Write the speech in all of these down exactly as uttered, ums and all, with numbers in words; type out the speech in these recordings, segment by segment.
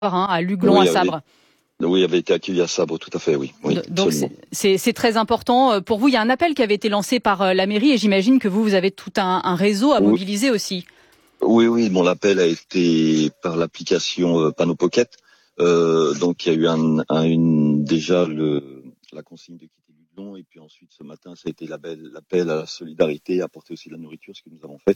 hein, à Luglon, Oui, à Sabre. Oui, il avait été accueilli à Sabre, tout à fait, oui. oui Donc c'est très important pour vous. Il y a un appel qui avait été lancé par la mairie et j'imagine que vous, vous avez tout un, un réseau à oui. mobiliser aussi. Oui, oui, bon, l'appel a été par l'application euh, Panneau Pocket. Euh, donc il y a eu un, un, une, déjà le, la consigne de quitter Luglon et puis ensuite ce matin ça a été l'appel à la solidarité, apporter aussi de la nourriture, ce que nous avons fait.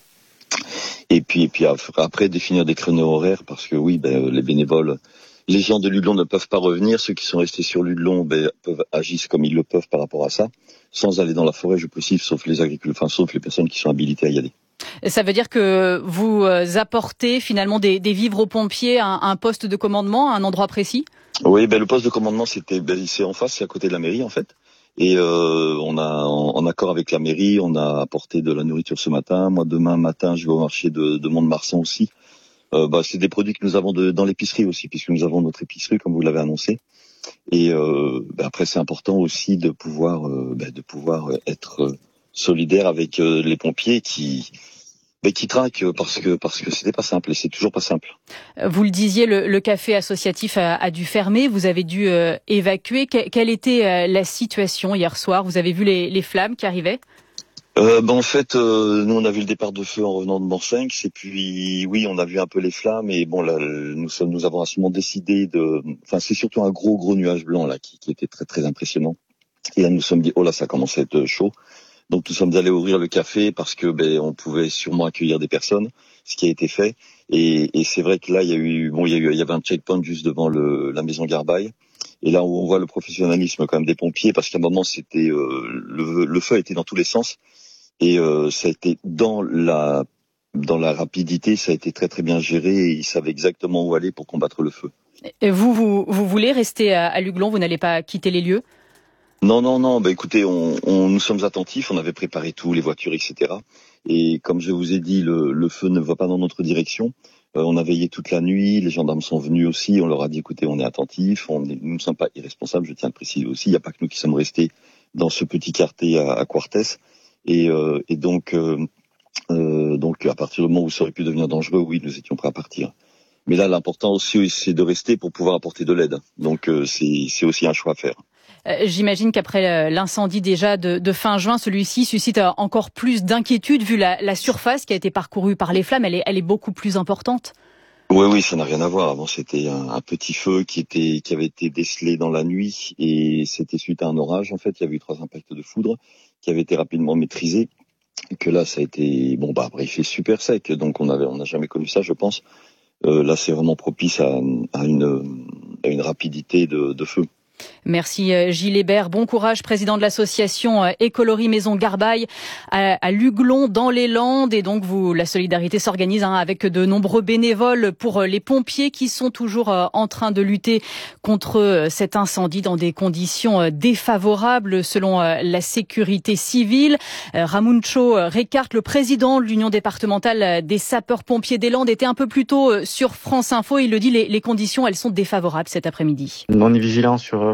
Et puis, et puis après définir des créneaux horaires parce que oui, ben, les bénévoles, les gens de Luglon ne peuvent pas revenir. Ceux qui sont restés sur Luglon ben, peuvent agir comme ils le peuvent par rapport à ça, sans aller dans la forêt, je précise, sauf les agriculteurs, enfin sauf les personnes qui sont habilitées à y aller. Ça veut dire que vous apportez finalement des, des vivres aux pompiers à un poste de commandement, à un endroit précis? Oui, ben le poste de commandement c'était, ben, c'est en face, c'est à côté de la mairie en fait. Et euh, on a, en, en accord avec la mairie, on a apporté de la nourriture ce matin. Moi, demain matin, je vais au marché de, de Mont-de-Marsan aussi. Euh, bah, c'est des produits que nous avons de, dans l'épicerie aussi, puisque nous avons notre épicerie, comme vous l'avez annoncé. Et euh, bah, après, c'est important aussi de pouvoir, euh, bah, de pouvoir être solidaire avec euh, les pompiers qui, bah, qui traquent parce que parce que c'était pas simple et c'est toujours pas simple. Vous le disiez, le, le café associatif a, a dû fermer. Vous avez dû euh, évacuer. Que, quelle était euh, la situation hier soir? Vous avez vu les, les flammes qui arrivaient? Euh, ben en fait, euh, nous on a vu le départ de feu en revenant de Morcinq, et puis oui, on a vu un peu les flammes, et bon là, nous sommes, nous avons à ce moment décidé de, enfin c'est surtout un gros gros nuage blanc là qui, qui était très très impressionnant. Et là nous nous sommes dit oh là ça commence à être chaud, donc nous sommes allés ouvrir le café parce que ben on pouvait sûrement accueillir des personnes, ce qui a été fait. Et, et c'est vrai que là il y a eu, bon il y a eu, il y avait un checkpoint juste devant le, la maison Garbaille. Et là où on voit le professionnalisme quand même des pompiers, parce qu'à un moment c'était euh, le, le feu était dans tous les sens. Et euh, ça a été dans la dans la rapidité, ça a été très très bien géré et ils savaient exactement où aller pour combattre le feu. Et vous, vous, vous voulez rester à, à Luglon, vous n'allez pas quitter les lieux? Non, non, non, bah écoutez, on, on, nous sommes attentifs, on avait préparé tout, les voitures, et cetera. Et comme je vous ai dit, le, le feu ne va pas dans notre direction. Euh, on a veillé toute la nuit, les gendarmes sont venus aussi, on leur a dit écoutez, on est attentifs, on est, nous ne sommes pas irresponsables, je tiens à le préciser aussi, il n'y a pas que nous qui sommes restés dans ce petit quartier à, à Quartes. Et, euh, et donc... Euh, Euh, donc à partir du moment où ça aurait pu devenir dangereux, oui, nous étions prêts à partir. Mais là, l'important aussi, c'est de rester pour pouvoir apporter de l'aide. Donc euh, c'est aussi un choix à faire. Euh, J'imagine qu'après l'incendie déjà de, de fin juin, celui-ci suscite encore plus d'inquiétude vu la, la surface qui a été parcourue par les flammes. Elle est, elle est beaucoup plus importante. Oui, oui, ça n'a rien à voir. Avant, c'était un, un petit feu qui était, qui avait été décelé dans la nuit et c'était suite à un orage. En fait, il y avait eu trois impacts de foudre qui avaient été rapidement maîtrisés. Et que là, ça a été bon. Bah après, il fait super sec, donc on avait, on n'a jamais connu ça, je pense. Euh, là, c'est vraiment propice à, à, une, à une rapidité de, de feu. Merci Gilles Hébert. Bon courage, président de l'association Écolorie Maison Garbaille à, à Luglon dans les Landes. Et donc, vous, la solidarité s'organise hein, avec de nombreux bénévoles pour les pompiers qui sont toujours euh, en train de lutter contre cet incendie dans des conditions défavorables selon euh, la sécurité civile. Euh, Ramuncho Recart, le président de l'Union départementale des sapeurs-pompiers des Landes, était un peu plus tôt sur France Info. Il le dit, les, les conditions, elles sont défavorables cet après-midi. On est vigilant sur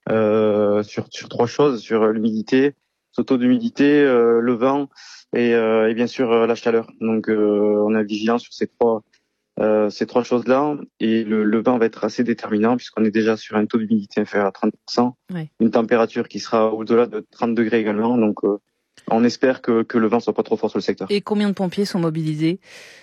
Euh, sur, sur trois choses, sur l'humidité, le taux d'humidité, euh, le vent et, euh, et bien sûr euh, la chaleur. Donc euh, on est vigilant sur ces trois euh, ces trois choses-là et le, le vent va être assez déterminant puisqu'on est déjà sur un taux d'humidité inférieur à trente pour cent, ouais. Une température qui sera au-delà de trente degrés également. Donc euh, on espère que, que le vent soit pas trop fort sur le secteur. Et combien de pompiers sont mobilisés ?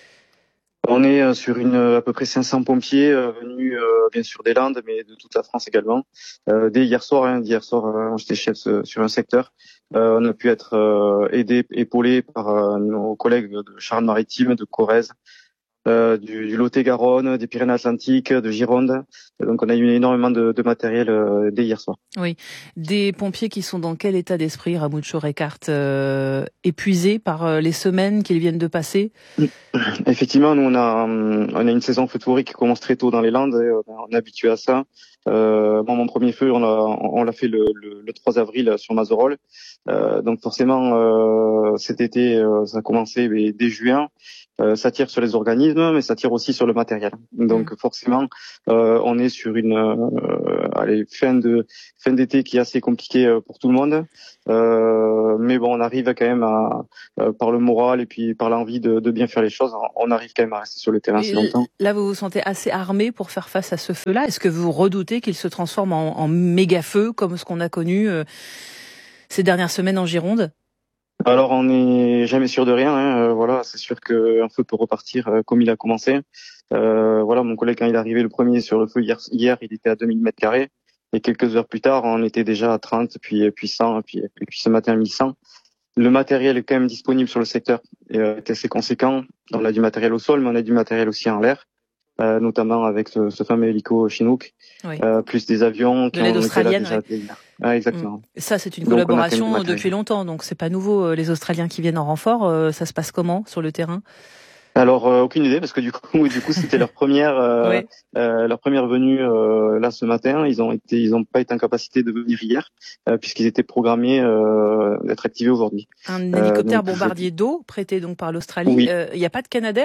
On est sur une à peu près cinq cents pompiers euh, venus euh, bien sûr des Landes, mais de toute la France également. Euh, dès hier soir, hein, hier soir, euh, j'étais chef euh, sur un secteur. Euh, on a pu être euh, aidé, épaulé par euh, nos collègues de Charente-Maritime, de Corrèze, euh, du, du Lot-et-Garonne, des Pyrénées-Atlantiques, de Gironde. Donc on a eu énormément de, de matériel euh, dès hier soir. Oui, des pompiers qui sont dans quel état d'esprit, Ramuncho Recart, euh, épuisés par euh, les semaines qu'ils viennent de passer? Effectivement, nous on a on a une saison photovoltaïque qui commence très tôt dans les Landes, et on est habitué à ça. Euh, bon, mon premier feu, on l'a, on l'a fait le, le, le trois avril sur Mazerolles. Euh, donc forcément, euh, cet été, euh, ça a commencé mais, dès juin. Euh, ça tire sur les organismes, mais ça tire aussi sur le matériel. Donc mmh. forcément, euh, on est sur une euh, allez, fin de fin d'été qui est assez compliquée euh, pour tout le monde. Euh, mais bon, on arrive quand même à, euh, par le moral et puis par l'envie de, de bien faire les choses, on arrive quand même à rester sur le terrain assez longtemps. Là, vous vous sentez assez armé pour faire face à ce feu-là. Est-ce que vous redoutez qu'il se transforme en, en méga feu comme ce qu'on a connu euh, ces dernières semaines en Gironde ? Alors on n'est jamais sûr de rien, hein. Euh, voilà, c'est sûr qu'un feu peut repartir euh, comme il a commencé. Euh, voilà, mon collègue quand il est arrivé le premier sur le feu hier, hier il était à deux mille mètres carrés et quelques heures plus tard on était déjà à trente, puis puis cent, puis et puis ce matin mille cent. Le matériel est quand même disponible sur le secteur et euh, est assez conséquent. On a du matériel au sol, mais on a du matériel aussi en l'air, euh, notamment avec ce, ce fameux hélico Chinook, oui. euh, plus des avions qui de l'aide ont australienne. Déjà Ouais. Ah, exactement. Ça, c'est une donc, collaboration depuis longtemps, donc c'est pas nouveau. Les Australiens qui viennent en renfort, euh, ça se passe comment sur le terrain ? Alors euh, aucune idée parce que du coup, du coup, c'était leur première, euh, oui. euh, leur première venue euh, là ce matin. Ils ont été, ils ont pas été en capacité de venir hier euh, puisqu'ils étaient programmés euh, d'être activés aujourd'hui. Un hélicoptère euh, donc, bombardier d'eau prêté donc par l'Australie. Il oui. n'y euh, a pas de Canadair ?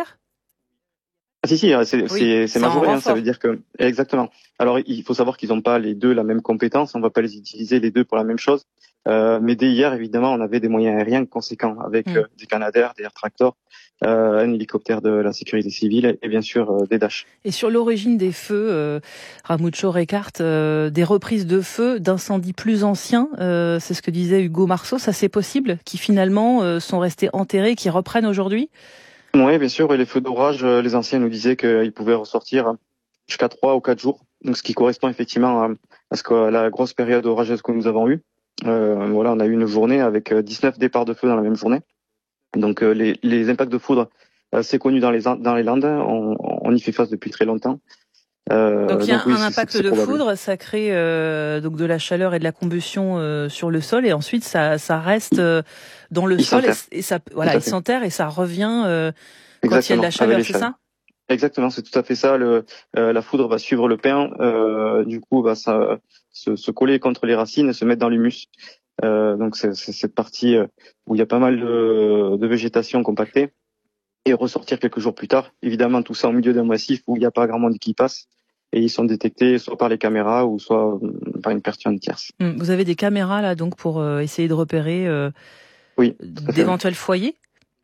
Ah si si, c'est oui, c'est, c'est majoré, hein, ça veut dire que exactement. Alors il faut savoir qu'ils n'ont pas les deux la même compétence, on va pas les utiliser les deux pour la même chose. Euh, mais dès hier, évidemment, on avait des moyens aériens conséquents avec mmh. euh, des Canadair, des Air Tractor, euh, un hélicoptère de la sécurité civile et bien sûr euh, des Dash. Et sur l'origine des feux, euh, Ramucho Ricart, euh, des reprises de feux d'incendies plus anciens, euh, c'est ce que disait Hugo Marceau, ça c'est possible, qui finalement euh, sont restés enterrés, qui reprennent aujourd'hui ? Oui, bien sûr. Et les feux d'orage, les anciens nous disaient qu'ils pouvaient ressortir jusqu'à trois ou quatre jours. Donc, ce qui correspond effectivement à, à ce que à la grosse période orageuse que nous avons eue. Euh, voilà, on a eu une journée avec dix-neuf départs de feu dans la même journée. Donc, euh, les, les impacts de foudre, euh, c'est connu dans les dans les Landes. On, on y fait face depuis très longtemps. Euh, donc il y a donc, oui, un impact c'est, c'est de probable. foudre, ça crée euh, donc de la chaleur et de la combustion euh, sur le sol et ensuite ça ça reste euh, dans le il sol et, et ça voilà il s'enterre et ça revient euh, quand il y a de la chaleur, c'est ça ? Exactement, c'est tout à fait ça. Le, euh, la foudre va suivre le pain, euh, du coup va ça se, se coller contre les racines et se mettre dans l'humus. Euh, donc c'est, c'est cette partie où il y a pas mal de, de végétation compactée. Et ressortir quelques jours plus tard. Évidemment, tout ça au milieu d'un massif où il n'y a pas grand monde qui passe. Et ils sont détectés soit par les caméras ou soit par une personne tierce. Vous avez des caméras là donc pour euh, essayer de repérer euh, oui, d'éventuels foyers ?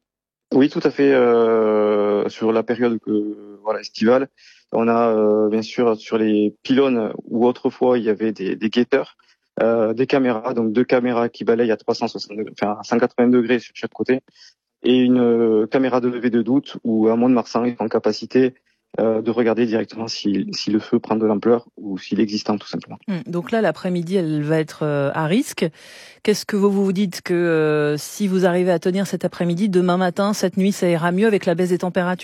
Oui, tout à fait. Euh, sur la période que, voilà, estivale, on a euh, bien sûr sur les pylônes où autrefois il y avait des, des guetteurs, euh, des caméras, donc deux caméras qui balayent à trois cent soixante degrés, enfin à cent quatre-vingts degrés sur chaque côté. Et une euh, caméra de levée de doute où à Mont-de-Marsan ils sont en capacité euh, de regarder directement si, si le feu prend de l'ampleur ou s'il est existant tout simplement. Donc là, l'après-midi, elle va être euh, à risque. Qu'est-ce que vous vous dites que euh, si vous arrivez à tenir cet après-midi, demain matin, cette nuit, ça ira mieux avec la baisse des températures ?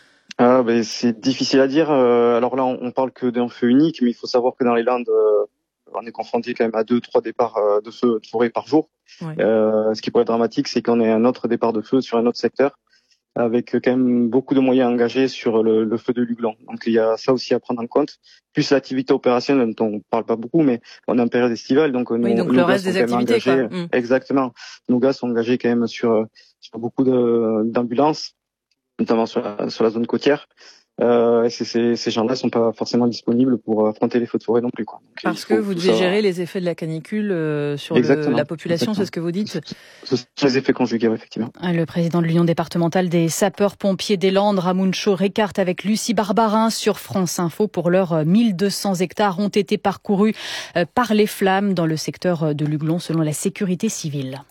Ah, ben, c'est difficile à dire. Euh, alors là, on, on parle que d'un feu unique, mais il faut savoir que dans les Landes, euh, on est confronté quand même à deux, trois départs euh, de feu de forêt par jour. Ouais. Euh, ce qui pourrait être dramatique, c'est qu'on ait un autre départ de feu sur un autre secteur, avec quand même beaucoup de moyens engagés sur le, le feu de Luglon. Donc il y a ça aussi à prendre en compte. Plus l'activité opérationnelle dont on parle pas beaucoup, mais on est en période estivale, donc nous, oui, donc nos le gars reste sont des activités, engagés. Quoi. Mmh. Exactement. Nos gars sont engagés quand même sur sur beaucoup de, d'ambulances, notamment sur la, sur la zone côtière. Euh, et c'est, c'est, ces gens-là sont pas forcément disponibles pour affronter les feux de forêt non plus, quoi. Donc, parce que vous devez ça... gérer les effets de la canicule euh, sur le, la population, Exactement. C'est ce que vous dites. Ce sont les effets conjugués, effectivement. Le président de l'Union départementale des sapeurs-pompiers des Landes, Ramucho Ricart, avec Lucie Barbarin sur France Info. Pour l'heure, mille deux cents hectares ont été parcourus par les flammes dans le secteur de Luglon, selon la sécurité civile.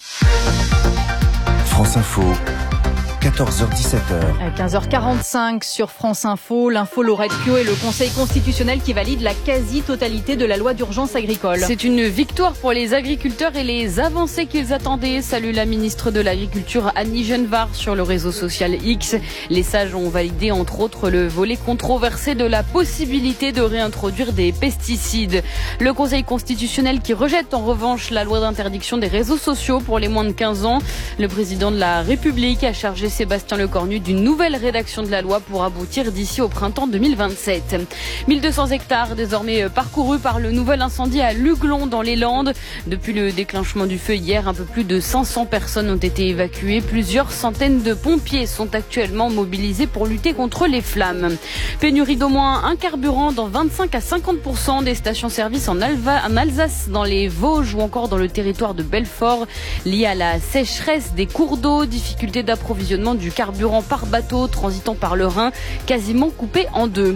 France Info. quatorze heures dix-sept heures. À quinze heures quarante-cinq sur France Info, l'info Laurette Pio et le Conseil constitutionnel qui valide la quasi-totalité de la loi d'urgence agricole. C'est une victoire pour les agriculteurs et les avancées qu'ils attendaient. Salue la ministre de l'Agriculture Annie Genevard sur le réseau social X. Les sages ont validé entre autres le volet controversé de la possibilité de réintroduire des pesticides. Le Conseil constitutionnel qui rejette en revanche la loi d'interdiction des réseaux sociaux pour les moins de quinze ans. Le président de la République a chargé ses Sébastien Lecornu, d'une nouvelle rédaction de la loi pour aboutir d'ici au printemps deux mille vingt-sept. mille deux cents hectares désormais parcourus par le nouvel incendie à Luglon dans les Landes. Depuis le déclenchement du feu hier, un peu plus de cinq cents personnes ont été évacuées. Plusieurs centaines de pompiers sont actuellement mobilisés pour lutter contre les flammes. Pénurie d'au moins un carburant dans vingt-cinq à cinquante pour cent des stations-service en, Alva, en Alsace, dans les Vosges ou encore dans le territoire de Belfort, lié à la sécheresse des cours d'eau, difficulté d'approvisionnement du carburant par bateau transitant par le Rhin, quasiment coupé en deux.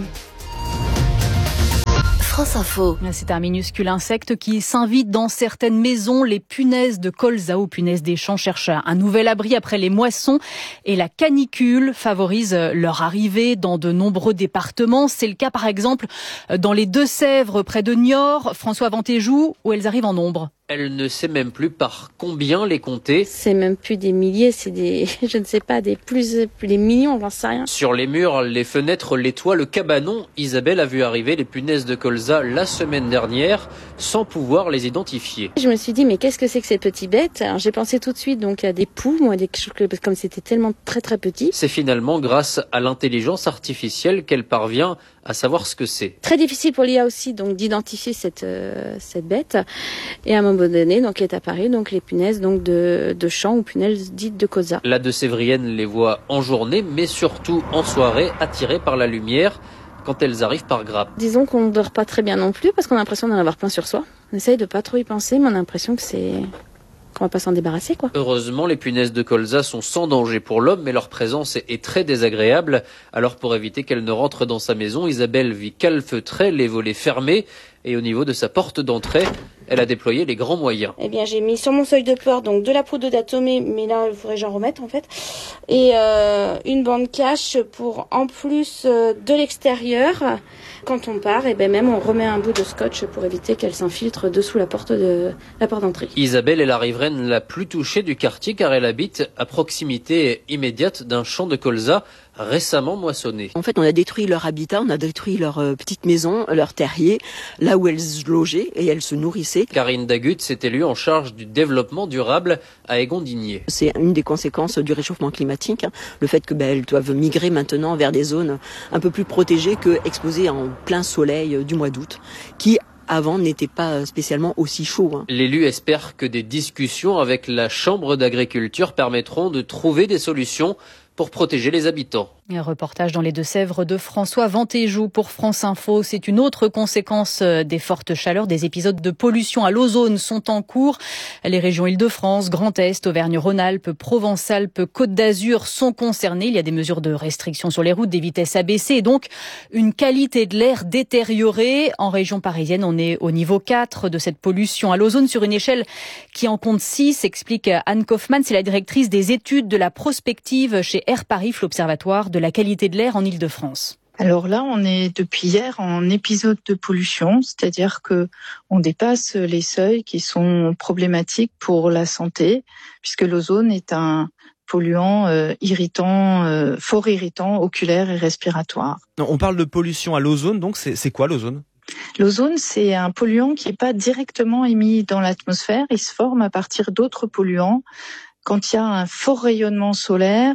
France Info. C'est un minuscule insecte qui s'invite dans certaines maisons. Les punaises de colza ou punaises des champs cherchent un nouvel abri après les moissons et la canicule favorise leur arrivée dans de nombreux départements. C'est le cas par exemple dans les Deux-Sèvres près de Niort, François Ventéjou, où elles arrivent en nombre. Elle ne sait même plus par combien les compter. C'est même plus des milliers, c'est des, je ne sais pas, des plus, plus des millions, j'en sais rien. Sur les murs, les fenêtres, les toits, le cabanon, Isabelle a vu arriver les punaises de colza la semaine dernière, sans pouvoir les identifier. Je me suis dit, mais qu'est-ce que c'est que ces petites bêtes? Alors j'ai pensé tout de suite donc à des poux, moi, des, comme c'était tellement très très petit. C'est finalement grâce à l'intelligence artificielle qu'elle parvient à savoir ce que c'est. Très difficile pour l'I A aussi donc d'identifier cette euh, cette bête. Et à un moment donné, donc est apparu donc les punaises donc de de champs ou punaises dites de colza. La Deux-Sévrienne les voit en journée, mais surtout en soirée, attirées par la lumière quand elles arrivent par grappes. Disons qu'on ne dort pas très bien non plus parce qu'on a l'impression d'en avoir plein sur soi. On essaye de pas trop y penser, mais on a l'impression que c'est qu'on va pas s'en débarrasser, quoi. Heureusement, les punaises de colza sont sans danger pour l'homme, mais leur présence est très désagréable. Alors pour éviter qu'elles ne rentrent dans sa maison, Isabelle vit calfeutrée, les volets fermés, et au niveau de sa porte d'entrée, elle a déployé les grands moyens. Eh bien, j'ai mis sur mon seuil de porte donc de la poudre d'atomée, mais là, il faudrait que j'en remette en fait, et euh, une bande cache pour en plus euh, de l'extérieur. Quand on part, et ben même on remet un bout de scotch pour éviter qu'elle s'infiltre dessous la porte de la porte d'entrée. Isabelle est la riveraine la plus touchée du quartier car elle habite à proximité immédiate d'un champ de colza récemment moissonné. En fait, on a détruit leur habitat, on a détruit leur euh, petite maison, leur terrier, là où elles logeaient et elles se nourrissaient. Karine Dagut s'est élue en charge du développement durable à Égondigné. C'est une des conséquences du réchauffement climatique, hein, le fait que ben, elles doivent migrer maintenant vers des zones un peu plus protégées que exposées en plein soleil du mois d'août, qui avant n'était pas spécialement aussi chaud. Hein. L'élu espère que des discussions avec la Chambre d'agriculture permettront de trouver des solutions pour protéger les habitants. Un reportage dans les Deux-Sèvres de François Ventéjou pour France Info. C'est une autre conséquence des fortes chaleurs. Des épisodes de pollution à l'ozone sont en cours. Les régions Île-de-France, Grand Est, Auvergne-Rhône-Alpes, Provence-Alpes, Côte d'Azur sont concernées. Il y a des mesures de restriction sur les routes, des vitesses abaissées et donc une qualité de l'air détériorée. En région parisienne, on est au niveau quatre de cette pollution à l'ozone sur une échelle qui en compte six, explique Anne Kaufmann. C'est la directrice des études de la prospective chez Air Paris, l'Observatoire de la qualité de l'air en Île-de-France. Alors là, on est depuis hier en épisode de pollution, c'est-à-dire que on dépasse les seuils qui sont problématiques pour la santé, puisque l'ozone est un polluant euh, irritant, euh, fort irritant, oculaire et respiratoire. On parle de pollution à l'ozone, donc c'est, c'est quoi l'ozone ? L'ozone, c'est un polluant qui n'est pas directement émis dans l'atmosphère, il se forme à partir d'autres polluants quand il y a un fort rayonnement solaire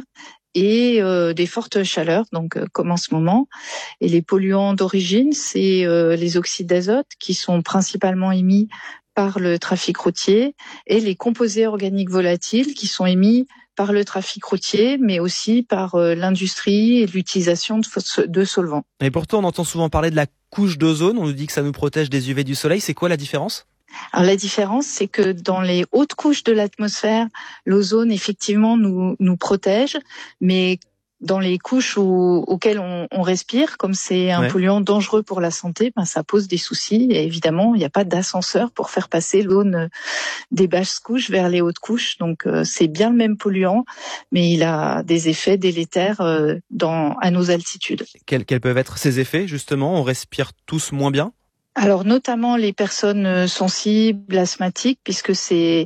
et euh, des fortes chaleurs, donc euh, comme en ce moment. Et les polluants d'origine, c'est euh, les oxydes d'azote qui sont principalement émis par le trafic routier et les composés organiques volatiles qui sont émis par le trafic routier, mais aussi par euh, l'industrie et l'utilisation de, de solvants. Et pourtant, on entend souvent parler de la couche d'ozone. On nous dit que ça nous protège des U V du soleil. C'est quoi la différence ? Alors la différence, c'est que dans les hautes couches de l'atmosphère, l'ozone effectivement nous nous protège, mais dans les couches où, auxquelles on, on respire, comme c'est un ouais. polluant dangereux pour la santé, ben ça pose des soucis. Et évidemment, il n'y a pas d'ascenseur pour faire passer l'ozone des basses couches vers les hautes couches. Donc euh, c'est bien le même polluant, mais il a des effets délétères euh, dans à nos altitudes. Quels, quels peuvent être ces effets justement ? On respire tous moins bien ? Alors notamment les personnes sensibles, asthmatiques, puisque c'est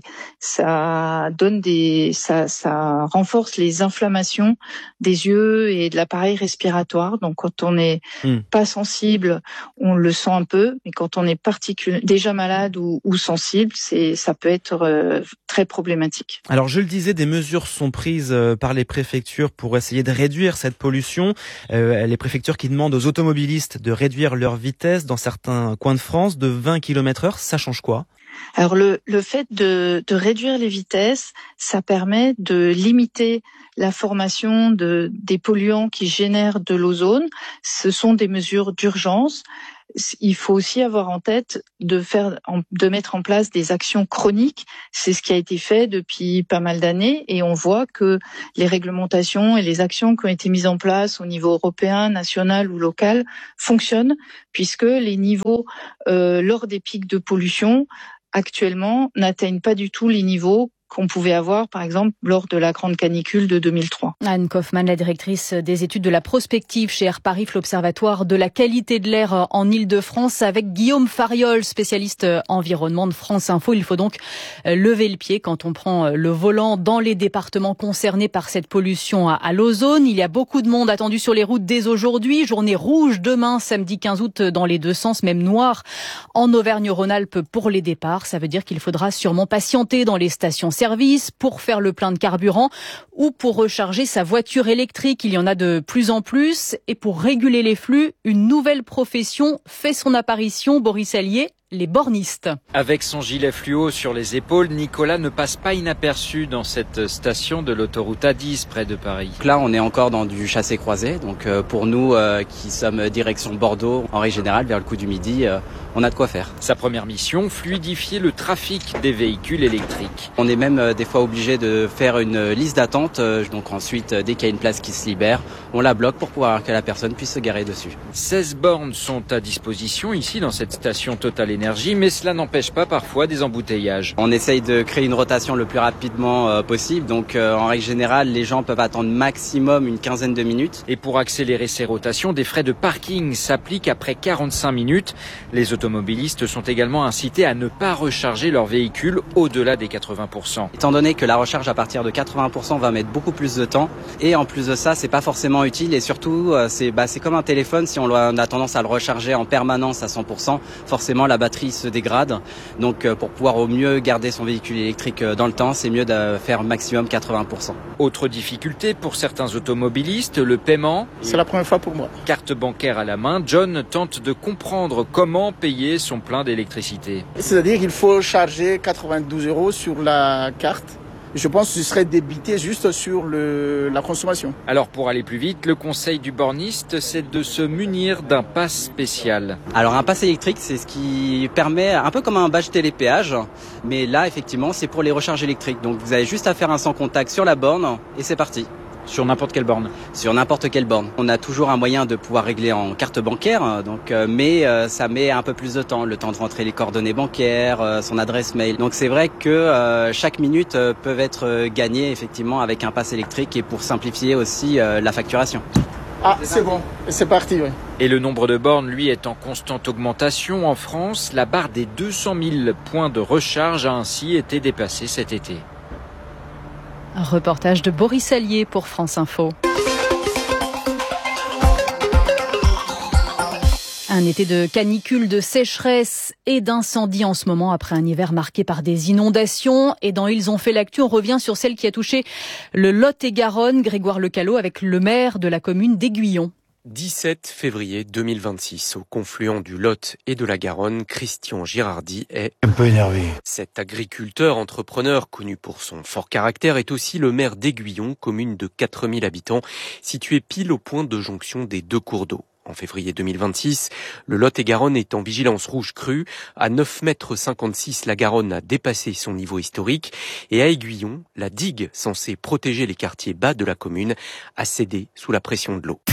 ça donne des ça ça renforce les inflammations des yeux et de l'appareil respiratoire. Donc quand on n'est mmh. pas sensible, on le sent un peu, mais quand on est particulier déjà malade ou, ou sensible, c'est ça peut être euh, très problématique. Alors je le disais, des mesures sont prises par les préfectures pour essayer de réduire cette pollution. Euh, les préfectures qui demandent aux automobilistes de réduire leur vitesse dans certains coin de France de vingt kilomètres heure, ça change quoi ? Alors le, le fait de, de réduire les vitesses, ça permet de limiter la formation de, des polluants qui génèrent de l'ozone. Ce sont des mesures d'urgence. Il faut aussi avoir en tête de faire, de mettre en place des actions chroniques. C'est ce qui a été fait depuis pas mal d'années et on voit que les réglementations et les actions qui ont été mises en place au niveau européen, national ou local fonctionnent puisque les niveaux euh, lors des pics de pollution actuellement n'atteignent pas du tout les niveaux qu'on pouvait avoir, par exemple, lors de la grande canicule de deux mille trois. Anne Kaufmann, la directrice des études de la prospective chez Air Paris, l'Observatoire de la qualité de l'air en Île-de-France, avec Guillaume Fariol, spécialiste environnement de France Info. Il faut donc lever le pied quand on prend le volant dans les départements concernés par cette pollution à l'ozone. Il y a beaucoup de monde attendu sur les routes dès aujourd'hui. Journée rouge demain, samedi quinze août, dans les deux sens, même noir en Auvergne-Rhône-Alpes pour les départs. Ça veut dire qu'il faudra sûrement patienter dans les stations service pour faire le plein de carburant ou pour recharger sa voiture électrique. Il y en a de plus en plus. Et pour réguler les flux, une nouvelle profession fait son apparition. Boris Allier, les bornistes. Avec son gilet fluo sur les épaules, Nicolas ne passe pas inaperçu dans cette station de l'autoroute A dix près de Paris. Là, on est encore dans du chassé-croisé. Donc euh, pour nous euh, qui sommes direction Bordeaux, en règle générale, vers le coup du midi, euh, on a de quoi faire. Sa première mission, fluidifier le trafic des véhicules électriques. On est même euh, des fois obligé de faire une liste d'attente. Euh, donc ensuite, euh, dès qu'il y a une place qui se libère, on la bloque pour pouvoir que la personne puisse se garer dessus. seize bornes sont à disposition ici dans cette station Total Énergie, mais cela n'empêche pas parfois des embouteillages. On essaye de créer une rotation le plus rapidement euh, possible, donc euh, en règle générale, les gens peuvent attendre maximum une quinzaine de minutes. Et pour accélérer ces rotations, des frais de parking s'appliquent après quarante-cinq minutes. Les automobilistes sont également incités à ne pas recharger leur véhicule au-delà des quatre-vingts pour cent. Étant donné que la recharge à partir de quatre-vingts pour cent va mettre beaucoup plus de temps, et en plus de ça, c'est pas forcément utile, et surtout, euh, c'est, bah, c'est comme un téléphone, si on a tendance à le recharger en permanence à cent pour cent, forcément la batterie se dégrade. Donc euh, pour pouvoir au mieux garder son véhicule électrique euh, dans le temps, c'est mieux de faire maximum quatre-vingts pour cent. Autre difficulté pour certains automobilistes, le paiement. C'est la première fois pour moi. Carte bancaire à la main, John tente de comprendre comment payer son plein d'électricité. C'est-à-dire qu'il faut charger quatre-vingt-douze euros sur la carte. Je pense que ce serait débité juste sur le, la consommation. Alors pour aller plus vite, le conseil du borniste, c'est de se munir d'un pass spécial. Alors un pass électrique, c'est ce qui permet, un peu comme un badge télépéage, mais là effectivement c'est pour les recharges électriques. Donc vous avez juste à faire un sans contact sur la borne et c'est parti. Sur n'importe quelle borne. Sur n'importe quelle borne. On a toujours un moyen de pouvoir régler en carte bancaire, donc, euh, mais euh, ça met un peu plus de temps, le temps de rentrer les coordonnées bancaires, euh, son adresse mail. Donc c'est vrai que euh, chaque minute euh, peut être euh, gagnée effectivement avec un pass électrique et pour simplifier aussi euh, la facturation. Ah, c'est bon, c'est parti, oui. Et le nombre de bornes, lui, est en constante augmentation. En France, la barre des deux cent mille points de recharge a ainsi été dépassée cet été. Un reportage de Boris Allier pour France Info. Un été de canicule, de sécheresse et d'incendie en ce moment après un hiver marqué par des inondations. Et dans Ils ont fait l'actu, on revient sur celle qui a touché le Lot-et-Garonne, Grégoire Lecallot, avec le maire de la commune d'Aiguillon. dix-sept février deux mille vingt-six, au confluent du Lot et de la Garonne, Christian Girardi est un peu énervé. Cet agriculteur entrepreneur connu pour son fort caractère est aussi le maire d'Aiguillon, commune de quatre mille habitants, située pile au point de jonction des deux cours d'eau. En février deux mille vingt-six, le Lot-et-Garonne est en vigilance rouge crue. À neuf mètres cinquante-six, la Garonne a dépassé son niveau historique. Et à Aiguillon, la digue censée protéger les quartiers bas de la commune a cédé sous la pression de l'eau.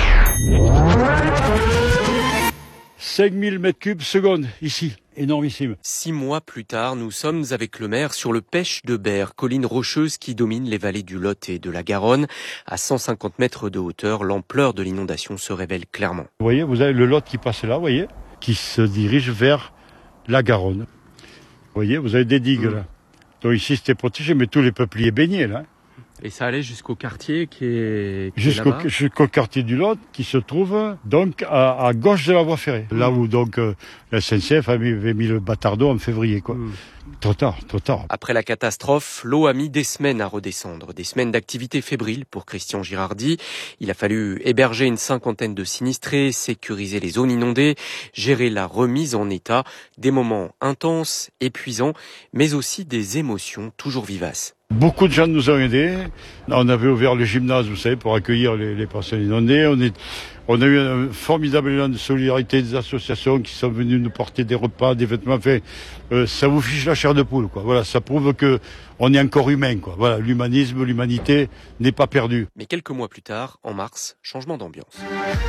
cinq mille mètres cubes seconde, ici. Énormissime. Six mois plus tard, nous sommes avec le maire sur le Pêche de Berre, colline rocheuse qui domine les vallées du Lot et de la Garonne. À cent cinquante mètres de hauteur, l'ampleur de l'inondation se révèle clairement. Vous voyez, vous avez le Lot qui passe là, vous voyez. qui se dirigent vers la Garonne. Vous voyez, vous avez des digues mmh. là. Donc ici c'était protégé, mais tous les peupliers baignaient là. Et ça allait jusqu'au quartier qui est, qui jusqu'au, est là-bas jusqu'au quartier du Lot, qui se trouve donc à, à gauche de la voie ferrée. Mmh. Là où donc euh, la S N C F avait mis le bâtardeau en février, quoi. Mmh. Trop tard, trop tard. Après la catastrophe, l'eau a mis des semaines à redescendre. Des semaines d'activité fébrile pour Christian Girardi. Il a fallu héberger une cinquantaine de sinistrés, sécuriser les zones inondées, gérer la remise en état. Des moments intenses, épuisants, mais aussi des émotions toujours vivaces. Beaucoup de gens nous ont aidés. On avait ouvert le gymnase, vous savez, pour accueillir les, les personnes inondées. On, est, on a eu un formidable élan de solidarité des associations qui sont venues nous porter des repas, des vêtements. Enfin, euh, ça vous fiche la chair de poule, quoi. Voilà, ça prouve que on est encore humain, quoi. Voilà, l'humanisme, l'humanité n'est pas perdue. Mais quelques mois plus tard, en mars, changement d'ambiance.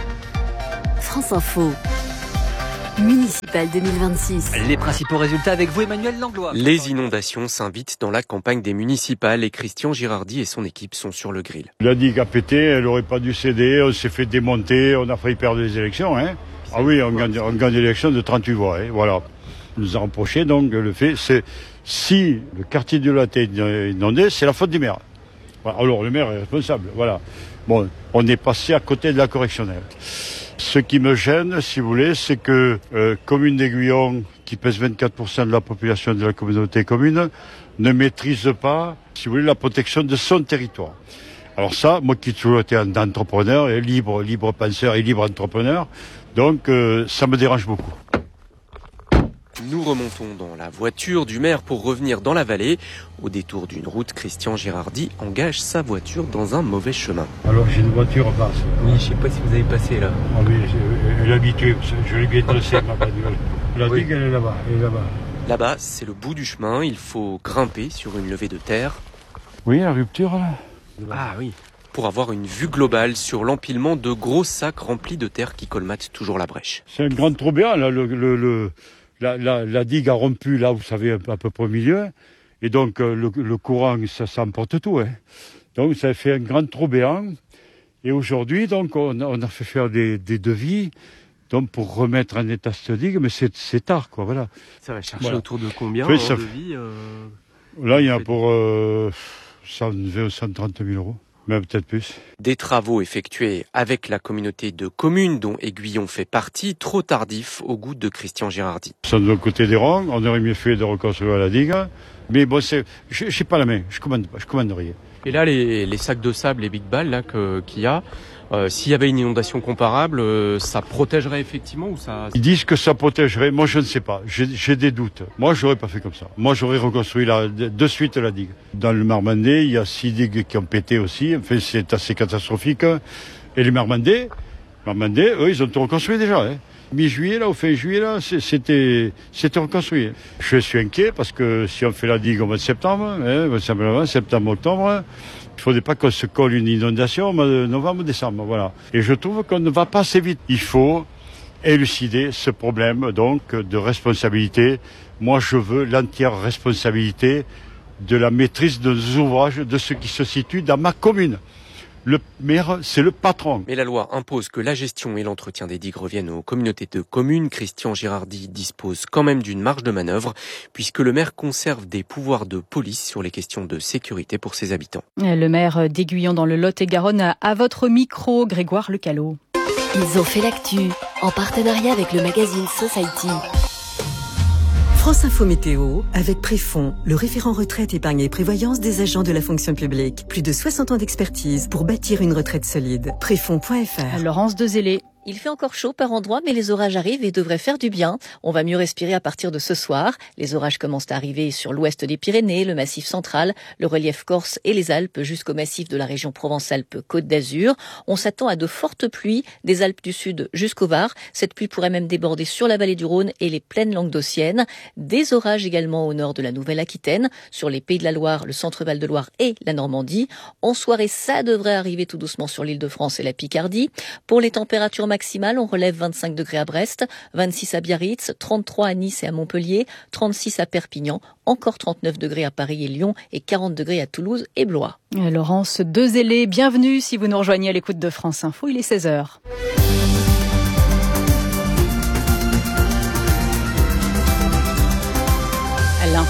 France Info. Municipal deux mille vingt-six. Les principaux résultats avec vous, Emmanuel Langlois. Les inondations s'invitent dans la campagne des municipales et Christian Girardi et son équipe sont sur le grill. La digue a pété, elle aurait pas dû céder, on s'est fait démonter, on a failli perdre les élections. Hein. Ah oui, on gagne, on gagne l'élection de trente-huit voix. Hein. Voilà. On nous a reproché donc le fait, c'est si le quartier du Lot est inondé, c'est la faute du maire. Voilà. Alors le maire est responsable. Voilà. Bon, on est passé à côté de la correctionnelle. Ce qui me gêne, si vous voulez, c'est que euh, Commune d'Aiguillon, qui pèse vingt-quatre pour cent de la population de la communauté commune, ne maîtrise pas, si vous voulez, la protection de son territoire. Alors ça, moi qui ai toujours été un entrepreneur, et libre, libre penseur et libre entrepreneur, donc euh, ça me dérange beaucoup. Nous remontons dans la voiture du maire pour revenir dans la vallée. Au détour d'une route, Christian Girardi engage sa voiture dans un mauvais chemin. Alors j'ai une voiture basse. Oui, je sais pas si vous avez passé là. Ah oui, je, je l'ai habitué, je l'ai bien dressé ma bagnole. La oui. digue, elle est là-bas, elle est là-bas. Là-bas, c'est le bout du chemin, il faut grimper sur une levée de terre. Oui, la rupture là. Ah oui. Pour avoir une vue globale sur l'empilement de gros sacs remplis de terre qui colmatent toujours la brèche. C'est un grand trou béant là, le... le, le... La, la, la digue a rompu, là, vous savez, à peu près au milieu. Et donc, euh, le, le courant, ça, ça emporte tout. Hein. Donc, ça a fait un grand trou béant. Et aujourd'hui, donc, on a, on a fait faire des, des devis donc, pour remettre en état cette digue. Mais c'est, c'est tard, quoi, voilà. Ça va chercher voilà. Autour de combien oui, en ça, devis euh... Là, il y a pour euh, cent vingt ou cent trente mille euros. Même peut-être plus. Des travaux effectués avec la communauté de communes dont Aiguillon fait partie, trop tardifs au goût de Christian Girardi. Ça de l'autre côté des ronds, on aurait mieux fait de reconstruire la digue. Mais bon, c'est, je n'ai pas la main, je commande pas, je commande rien. Et là, les, les sacs de sable, les big balles là, que, qu'il y a, euh, s'il y avait une inondation comparable, euh, ça protégerait effectivement ou ça... Ils disent que ça protégerait, moi je ne sais pas, j'ai, j'ai des doutes. Moi j'aurais pas fait comme ça. Moi j'aurais reconstruit la, de suite la digue. Dans le Marmandais, il y a six digues qui ont pété aussi, enfin c'est assez catastrophique. Et les Marmandais, Marmandais, eux ils ont tout reconstruit déjà. Hein. Mi-juillet, là, au fin juillet, là, c'était, c'était reconstruit. Je suis inquiet parce que si on fait la digue au mois de septembre, hein, simplement, septembre, octobre, il ne faudrait pas qu'on se colle une inondation au mois de novembre, décembre, voilà. Et je trouve qu'on ne va pas assez vite. Il faut élucider ce problème, donc, de responsabilité. Moi, je veux l'entière responsabilité de la maîtrise de nos ouvrages, de ce qui se situe dans ma commune. Le maire, c'est le patron. Mais la loi impose que la gestion et l'entretien des digues reviennent aux communautés de communes. Christian Girardi dispose quand même d'une marge de manœuvre, puisque le maire conserve des pouvoirs de police sur les questions de sécurité pour ses habitants. Le maire d'Aiguillon dans le Lot-et-Garonne, à votre micro, Grégoire Lecallot. Ils ont fait l'actu, en partenariat avec le magazine Society. France Info Météo, avec Préfond, le référent retraite, épargne et prévoyance des agents de la fonction publique. Plus de soixante ans d'expertise pour bâtir une retraite solide. Préfond point F R. Laurence Dezélé. Il fait encore chaud par endroits, mais les orages arrivent et devraient faire du bien. On va mieux respirer à partir de ce soir. Les orages commencent à arriver sur l'ouest des Pyrénées, le massif central, le relief corse et les Alpes, jusqu'au massif de la région Provence-Alpes-Côte d'Azur. On s'attend à de fortes pluies des Alpes du Sud jusqu'au Var. Cette pluie pourrait même déborder sur la vallée du Rhône et les plaines languedociennes. Des orages également au nord de la Nouvelle-Aquitaine, sur les Pays de la Loire, le centre-Val de Loire et la Normandie. En soirée, ça devrait arriver tout doucement sur l'Île-de-France et la Picardie. Pour les températures maximale, on relève vingt-cinq degrés à Brest, vingt-six à Biarritz, trente-trois à Nice et à Montpellier, trente-six à Perpignan, encore trente-neuf degrés à Paris et Lyon et quarante degrés à Toulouse et Blois. Laurence Dezélé, bienvenue si vous nous rejoignez à l'écoute de France Info, il est seize heures.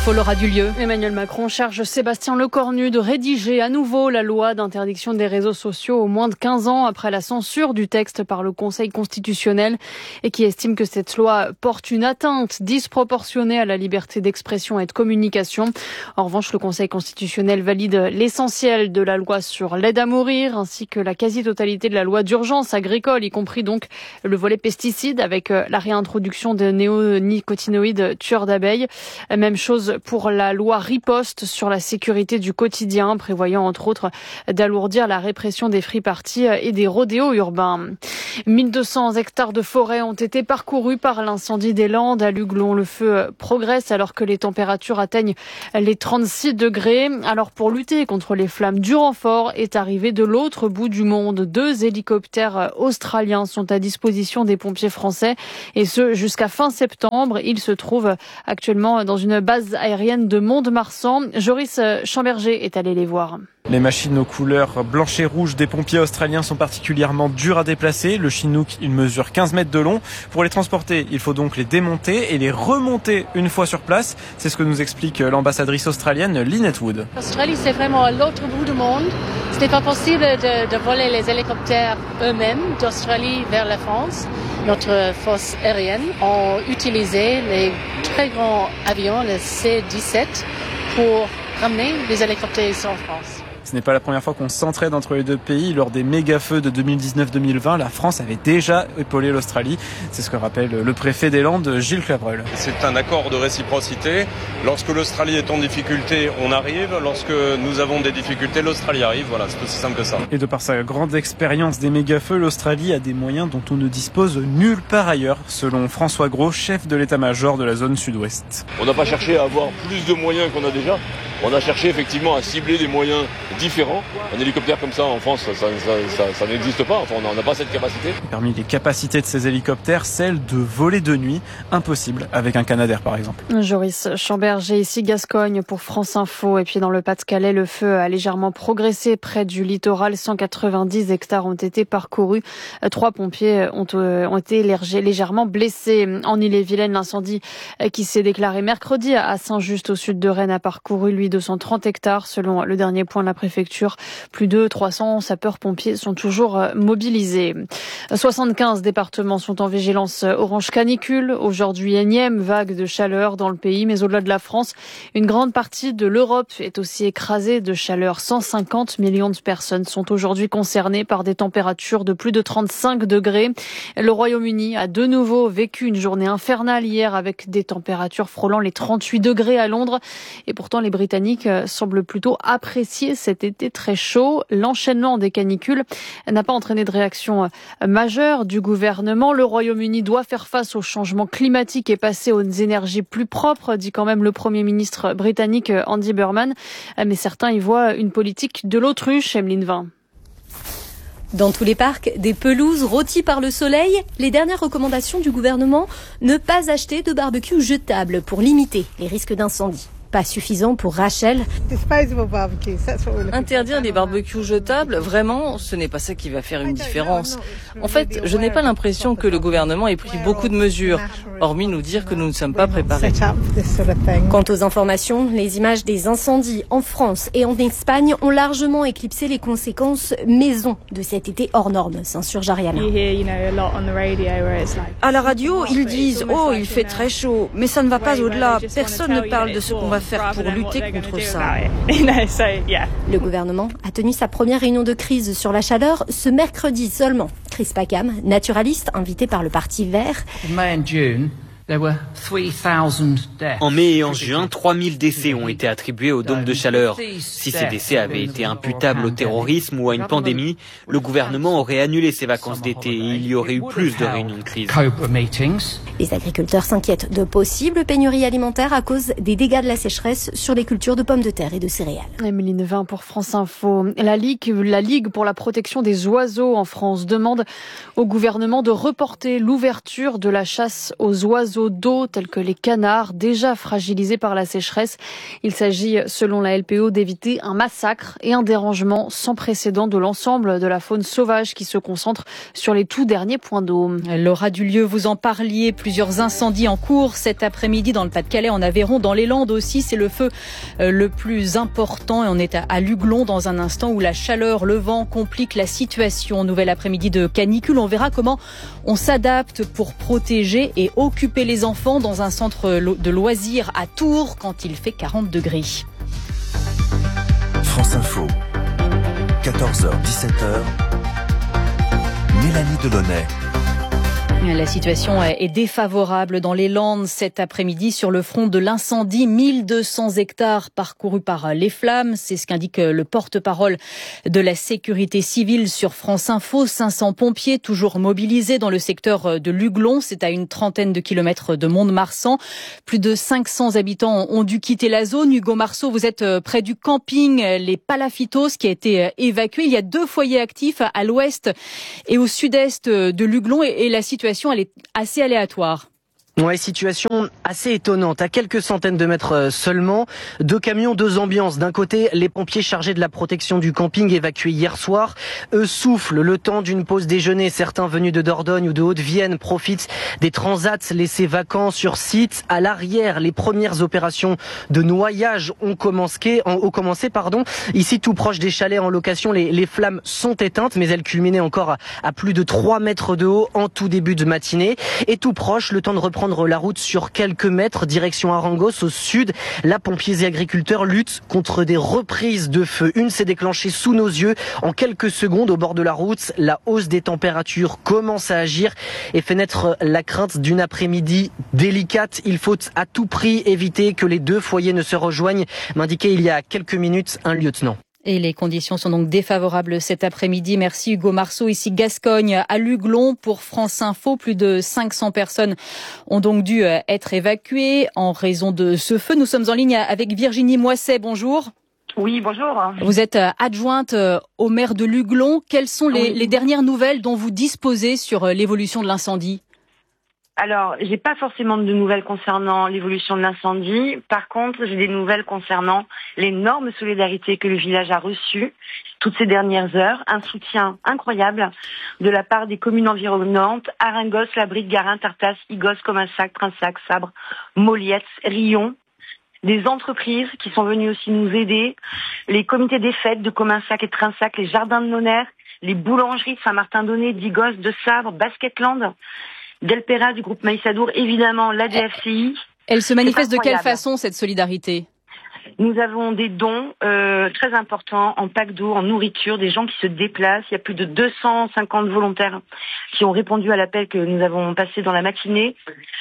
Info, Laura Dulieu. Emmanuel Macron charge Sébastien Lecornu de rédiger à nouveau la loi d'interdiction des réseaux sociaux aux moins de quinze ans après la censure du texte par le Conseil constitutionnel et qui estime que cette loi porte une atteinte disproportionnée à la liberté d'expression et de communication. En revanche, le Conseil constitutionnel valide l'essentiel de la loi sur l'aide à mourir ainsi que la quasi-totalité de la loi d'urgence agricole, y compris donc le volet pesticides avec la réintroduction de néonicotinoïdes tueurs d'abeilles. Même chose pour la loi riposte sur la sécurité du quotidien, prévoyant entre autres d'alourdir la répression des free-parties et des rodéos urbains. mille deux cents hectares de forêt ont été parcourus par l'incendie des Landes. À Luglon, le feu progresse alors que les températures atteignent les trente-six degrés. Alors pour lutter contre les flammes, du renfort est arrivé de l'autre bout du monde. Deux hélicoptères australiens sont à disposition des pompiers français et ce jusqu'à fin septembre. Ils se trouvent actuellement dans une base aérienne de Mont-de-Marsan. Joris Chamberger est allé les voir. Les machines aux couleurs blanche et rouge des pompiers australiens sont particulièrement dures à déplacer. Le Chinook, il mesure quinze mètres de long. Pour les transporter, il faut donc les démonter et les remonter une fois sur place. C'est ce que nous explique l'ambassadrice australienne Lynette Wood. L'Australie, c'est vraiment à l'autre bout du monde. Ce n'est pas possible de, de voler les hélicoptères eux-mêmes d'Australie vers la France. Notre force aérienne a utilisé les très grands avions, le C dix-sept, pour ramener les hélicoptères ici en France. Ce n'est pas la première fois qu'on s'entraide entre les deux pays. Lors des méga-feux de deux mille dix-neuf deux mille vingt, la France avait déjà épaulé l'Australie. C'est ce que rappelle le préfet des Landes, Gilles Clavreul. C'est un accord de réciprocité. Lorsque l'Australie est en difficulté, on arrive. Lorsque nous avons des difficultés, l'Australie arrive. Voilà, c'est aussi simple que ça. Et de par sa grande expérience des méga-feux, l'Australie a des moyens dont on ne dispose nulle part ailleurs, selon François Gros, chef de l'état-major de la zone sud-ouest. On n'a pas cherché à avoir plus de moyens qu'on a déjà. On a cherché effectivement à cibler des moyens différents. Un hélicoptère comme ça en France, ça, ça, ça, ça, ça n'existe pas. Enfin, on n'a pas cette capacité. Parmi les capacités de ces hélicoptères, celle de voler de nuit, impossible avec un Canadair par exemple. Joris Chamberger, ici Gascogne pour France Info. Et puis dans le Pas-de-Calais, le feu a légèrement progressé près du littoral. cent quatre-vingt-dix hectares ont été parcourus. Trois pompiers ont, ont été légèrement blessés. En Ille-et-Vilaine, l'incendie qui s'est déclaré mercredi à Saint-Just au sud de Rennes a parcouru lui deux cent trente hectares selon le dernier point de la préfecture. Plus de trois cents sapeurs-pompiers sont toujours mobilisés. soixante-quinze départements sont en vigilance orange canicule. Aujourd'hui, énième vague de chaleur dans le pays, mais au-delà de la France, une grande partie de l'Europe est aussi écrasée de chaleur. cent cinquante millions de personnes sont aujourd'hui concernées par des températures de plus de trente-cinq degrés. Le Royaume-Uni a de nouveau vécu une journée infernale hier avec des températures frôlant les trente-huit degrés à Londres. Et pourtant, les Britanniques semblent plutôt apprécier cet été très chaud. L'enchaînement des canicules n'a pas entraîné de réaction majeure du gouvernement. Le Royaume-Uni doit faire face au changement climatique et passer aux énergies plus propres, dit quand même le Premier ministre britannique Andy Burnham. Mais certains y voient une politique de l'autruche, Emeline Vin. Dans tous les parcs, des pelouses rôties par le soleil. Les dernières recommandations du gouvernement, ne pas acheter de barbecue jetable pour limiter les risques d'incendie. Pas suffisant pour Rachel. Interdire les barbecues jetables, vraiment, ce n'est pas ça qui va faire une différence. En fait, je n'ai pas l'impression que le gouvernement ait pris beaucoup de mesures, hormis nous dire que nous ne sommes pas préparés. Quant aux informations, les images des incendies en France et en Espagne ont largement éclipsé les conséquences maison de cet été hors norme, s'insurge Ariana. À la radio, ils disent « Oh, il fait très chaud », mais ça ne va pas au-delà. Personne ne parle de ce qu'on va faire pour lutter contre ça. Le gouvernement a tenu sa première réunion de crise sur la chaleur ce mercredi seulement. Chris Packham, naturaliste invité par le Parti vert. En mai et en juin, trois mille décès ont été attribués au dôme de chaleur. Si ces décès avaient été imputables au terrorisme ou à une pandémie, le gouvernement aurait annulé ses vacances d'été et il y aurait eu plus de réunions de crise. Les agriculteurs s'inquiètent de possibles pénuries alimentaires à cause des dégâts de la sécheresse sur les cultures de pommes de terre et de céréales. Emeline Vin pour France Info. La Ligue, la Ligue pour la protection des oiseaux en France demande au gouvernement de reporter l'ouverture de la chasse aux oiseaux oiseaux d'eau tels que les canards, déjà fragilisés par la sécheresse. Il s'agit, selon la L P O, d'éviter un massacre et un dérangement sans précédent de l'ensemble de la faune sauvage qui se concentre sur les tout derniers points d'eau. Laura Dulieu, vous en parliez, plusieurs incendies en cours cet après-midi dans le Pas-de-Calais, en Aveyron, dans les Landes aussi. C'est le feu le plus important et on est à Luglon dans un instant où la chaleur, le vent compliquent la situation. Nouvel après-midi de canicule, on verra comment on s'adapte pour protéger et occuper les enfants dans un centre de loisirs à Tours quand il fait quarante degrés. France Info, quatorze heures dix-sept heures, Mélanie Delaunay. La situation est défavorable dans les Landes cet après-midi sur le front de l'incendie. mille deux cents hectares parcourus par les flammes. C'est ce qu'indique le porte-parole de la sécurité civile sur France Info. cinq cents pompiers toujours mobilisés dans le secteur de Luglon. C'est à une trentaine de kilomètres de Mont-de-Marsan. Plus de cinq cents habitants ont dû quitter la zone. Hugo Marceau, vous êtes près du camping Les Palafitos qui a été évacué. Il y a deux foyers actifs à l'ouest et au sud-est de Luglon et la situation elle est assez aléatoire. Ouais, situation assez étonnante. À quelques centaines de mètres seulement, deux camions, deux ambiances. D'un côté, les pompiers chargés de la protection du camping évacués hier soir. Eux soufflent le temps d'une pause déjeuner. Certains venus de Dordogne ou de Haute-Vienne profitent des transats laissés vacants sur site. À l'arrière, les premières opérations de noyage ont commencé. Ont commencé pardon. Ici, tout proche des chalets en location, les, les flammes sont éteintes, mais elles culminaient encore à, à plus de trois mètres de haut en tout début de matinée. Et tout proche, le temps de reprendre la route sur quelques mètres, direction Arangos au sud. Là, pompiers et agriculteurs luttent contre des reprises de feu. Une s'est déclenchée sous nos yeux en quelques secondes au bord de la route. La hausse des températures commence à agir et fait naître la crainte d'une après-midi délicate. Il faut à tout prix éviter que les deux foyers ne se rejoignent, m'indiquait il y a quelques minutes un lieutenant. Et les conditions sont donc défavorables cet après-midi. Merci Hugo Marceau. Ici Gascogne, à Luglon pour France Info. Plus de cinq cents personnes ont donc dû être évacuées en raison de ce feu. Nous sommes en ligne avec Virginie Moisset. Bonjour. Oui, bonjour. Vous êtes adjointe au maire de Luglon. Quelles sont les, oui. les dernières nouvelles dont vous disposez sur l'évolution de l'incendie ? Alors, j'ai pas forcément de nouvelles concernant l'évolution de l'incendie. Par contre, j'ai des nouvelles concernant l'énorme solidarité que le village a reçue toutes ces dernières heures. Un soutien incroyable de la part des communes environnantes, Aringos, Labrique, Garin, Tartas, Igos, Comensac, Trinsac, Sabre, Moliette, Rion. Des entreprises qui sont venues aussi nous aider, les comités des fêtes de Comensac et de Trinsac, les jardins de Nonner, les boulangeries de Saint-Martin-d'Aunay, d'Igos, de Sabre, Basketland, Delpera du groupe Maïsadour, évidemment la D F C I. Elle se manifeste de quelle façon, cette solidarité ? Nous avons des dons euh, très importants en pack d'eau, en nourriture, des gens qui se déplacent. Il y a plus de deux cent cinquante volontaires qui ont répondu à l'appel que nous avons passé dans la matinée.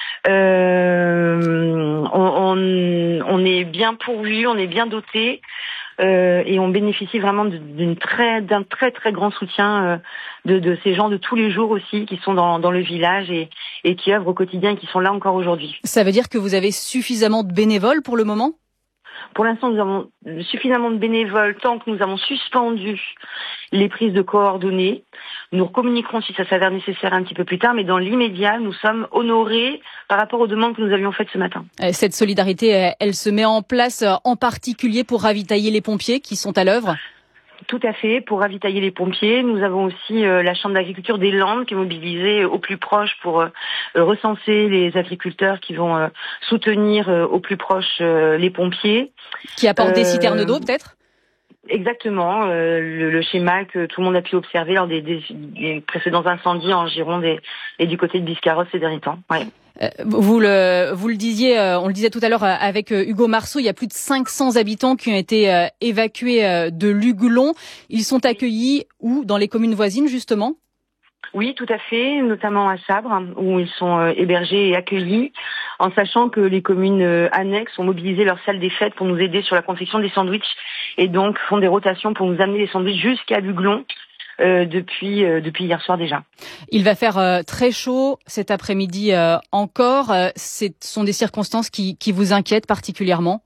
Euh, on, on, on est bien pourvus, on est bien dotés. Euh, et on bénéficie vraiment d'une très, d'un très très grand soutien euh, de, de ces gens de tous les jours aussi qui sont dans, dans le village et, et qui œuvrent au quotidien et qui sont là encore aujourd'hui. Ça veut dire que vous avez suffisamment de bénévoles pour le moment ? Pour l'instant, nous avons suffisamment de bénévoles tant que nous avons suspendu les prises de coordonnées. Nous communiquerons si ça s'avère nécessaire un petit peu plus tard, mais dans l'immédiat, nous sommes honorés par rapport aux demandes que nous avions faites ce matin. Cette solidarité, elle se met en place en particulier pour ravitailler les pompiers qui sont à l'œuvre ? Tout à fait, pour ravitailler les pompiers. Nous avons aussi euh, la Chambre d'agriculture des Landes qui est mobilisée au plus proche pour euh, recenser les agriculteurs qui vont euh, soutenir euh, au plus proche euh, les pompiers. Qui apportent euh, des citernes d'eau peut-être ? Exactement, euh, le, le schéma que tout le monde a pu observer lors des, des, des précédents incendies en Gironde et, et du côté de Biscarrosse ces derniers temps. Ouais. Vous le, vous le disiez, on le disait tout à l'heure avec Hugo Marceau, il y a plus de cinq cents habitants qui ont été évacués de Luglon. Ils sont accueillis où ? Dans les communes voisines, justement ? Oui, tout à fait, notamment à Sabre, où ils sont hébergés et accueillis, en sachant que les communes annexes ont mobilisé leur salle des fêtes pour nous aider sur la confection des sandwichs et donc font des rotations pour nous amener les sandwichs jusqu'à Luglon. Euh, depuis euh, depuis hier soir déjà. Il va faire euh, très chaud cet après-midi euh, encore. Euh, ce sont des circonstances qui, qui vous inquiètent particulièrement ?